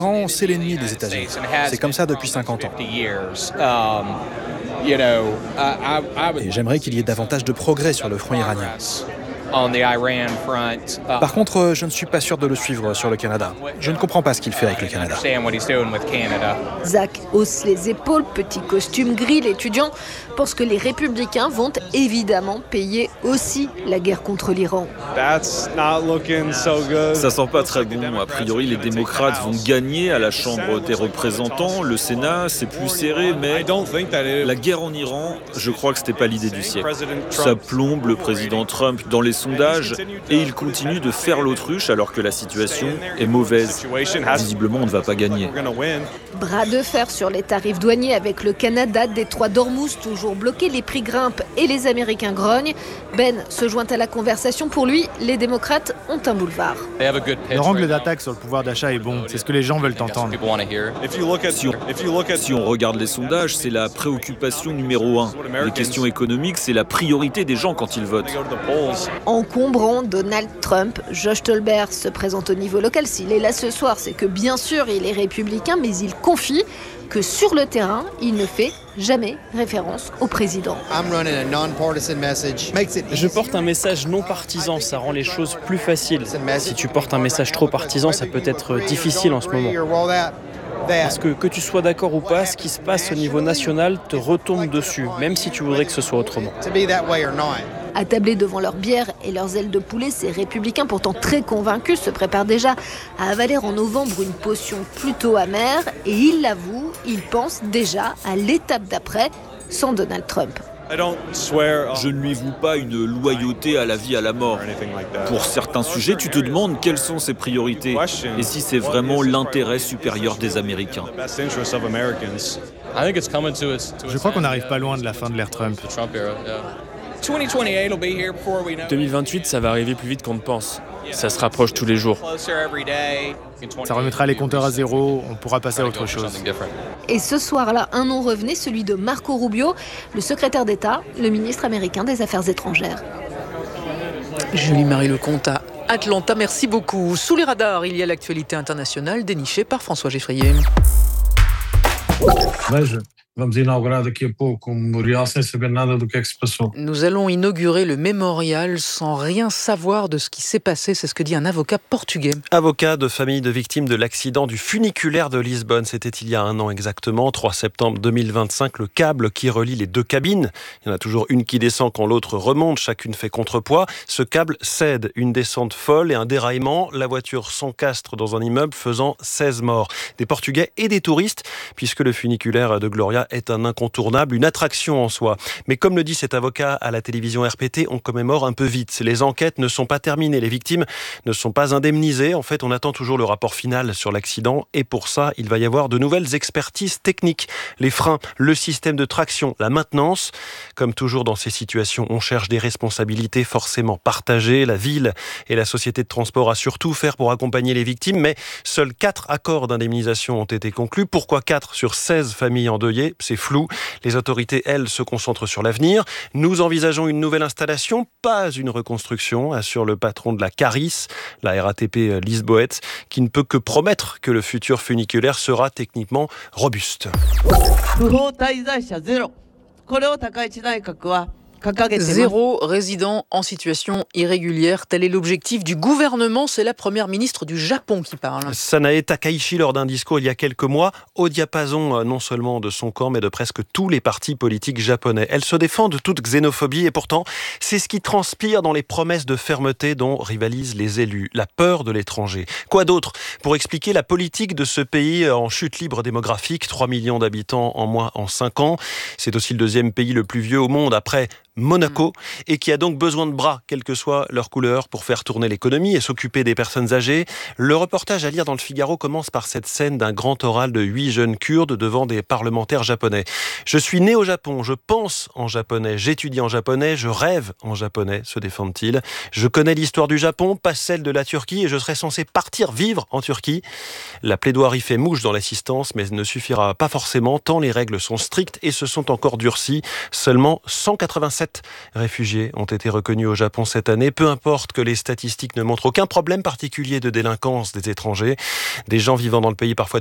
C'est l'ennemi des États-Unis. C'est comme ça depuis 50 ans. Et j'aimerais qu'il y ait davantage de progrès sur le front iranien. Par contre, je ne suis pas sûr de le suivre sur le Canada. Je ne comprends pas ce qu'il fait avec le Canada. Zach hausse les épaules, petit costume gris, l'étudiant pense que les républicains vont évidemment payer aussi la guerre contre l'Iran. Ça sent pas très bon. A priori, les démocrates vont gagner à la Chambre des représentants. Le Sénat, c'est plus serré, mais la guerre en Iran, je crois que c'était pas l'idée du siècle. Ça plombe le président Trump dans les sondages et il continue de faire l'autruche alors que la situation est mauvaise. Visiblement, on ne va pas gagner. Bras de fer sur les tarifs douaniers avec le Canada, détroit d'Ormuz toujours bloqué, les prix grimpent et les Américains grognent. Ben se joint à la conversation. Pour lui, les démocrates ont un boulevard. Leur angle d'attaque sur le pouvoir d'achat est bon, c'est ce que les gens veulent entendre. Si on regarde les sondages, c'est la préoccupation numéro 1. Les questions économiques, c'est la priorité des gens quand ils votent. Encombrant Donald Trump, Josh Stolberg se présente au niveau local. S'il est là ce soir, c'est que bien sûr il est républicain, mais il confie que sur le terrain, il ne fait jamais référence au président. Je porte un message non partisan, ça rend les choses plus faciles. Si tu portes un message trop partisan, ça peut être difficile en ce moment. Parce que tu sois d'accord ou pas, ce qui se passe au niveau national te retombe dessus, même si tu voudrais que ce soit autrement. Attablés devant leur bière et leurs ailes de poulet, ces républicains pourtant très convaincus se préparent déjà à avaler en novembre une potion plutôt amère. Et ils l'avouent, ils pensent déjà à l'étape d'après, sans Donald Trump. Je ne lui voue pas une loyauté à la vie, à la mort. Pour certains sujets, tu te demandes quelles sont ses priorités et si c'est vraiment l'intérêt supérieur des Américains. Je crois qu'on n'arrive pas loin de la fin de l'ère Trump. 2028, ça va arriver plus vite qu'on ne pense. Ça se rapproche tous les jours. Ça remettra les compteurs à zéro, on pourra passer à autre chose. Et ce soir-là, un nom revenait, celui de Marco Rubio, le secrétaire d'État, le ministre américain des Affaires étrangères. Julie-Marie Lecomte à Atlanta, merci beaucoup. Sous les radars, il y a l'actualité internationale dénichée par François Geffrier. Nous allons inaugurer le mémorial sans rien savoir de ce qui s'est passé, c'est ce que dit un avocat portugais. Avocat de famille de victimes de l'accident du funiculaire de Lisbonne. C'était il y a un an exactement, 3 septembre 2025. Le câble qui relie les deux cabines, il y en a toujours une qui descend quand l'autre remonte, chacune fait contrepoids. Ce câble cède, une descente folle et un déraillement. La voiture s'encastre dans un immeuble faisant 16 morts. Des Portugais et des touristes, puisque le funiculaire de Gloria est un incontournable, une attraction en soi. Mais comme le dit cet avocat à la télévision RPT, on commémore un peu vite. Les enquêtes ne sont pas terminées, les victimes ne sont pas indemnisées. En fait, on attend toujours le rapport final sur l'accident et pour ça, il va y avoir de nouvelles expertises techniques. Les freins, le système de traction, la maintenance. Comme toujours dans ces situations, on cherche des responsabilités forcément partagées. La ville et la société de transport a surtout faire pour accompagner les victimes, mais seuls 4 accords d'indemnisation ont été conclus. Pourquoi 4 sur 16 familles endeuillées? C'est flou. Les autorités, elles, se concentrent sur l'avenir. Nous envisageons une nouvelle installation, pas une reconstruction, assure le patron de la Caris, la RATP Lisboète, qui ne peut que promettre que le futur funiculaire sera techniquement robuste. Zéro résident en situation irrégulière, tel est l'objectif du gouvernement. C'est la première ministre du Japon qui parle. Sanae Takaichi, lors d'un discours il y a quelques mois, au diapason non seulement de son camp, mais de presque tous les partis politiques japonais. Elle se défend de toute xénophobie et pourtant, c'est ce qui transpire dans les promesses de fermeté dont rivalisent les élus. La peur de l'étranger. Quoi d'autre pour expliquer la politique de ce pays en chute libre démographique, 3 millions d'habitants en moins en 5 ans. C'est aussi le deuxième pays le plus vieux au monde après Monaco, et qui a donc besoin de bras, quelle que soit leur couleur, pour faire tourner l'économie et s'occuper des personnes âgées. Le reportage à lire dans le Figaro commence par cette scène d'un grand oral de 8 jeunes Kurdes devant des parlementaires japonais. Je suis né au Japon, je pense en japonais, j'étudie en japonais, je rêve en japonais, se défendent-ils. Je connais l'histoire du Japon, pas celle de la Turquie, et je serais censé partir vivre en Turquie. La plaidoirie fait mouche dans l'assistance, mais ne suffira pas forcément, tant les règles sont strictes et se sont encore durcies. Seulement 187 7 réfugiés ont été reconnus au Japon cette année. Peu importe que les statistiques ne montrent aucun problème particulier de délinquance des étrangers. Des gens vivant dans le pays parfois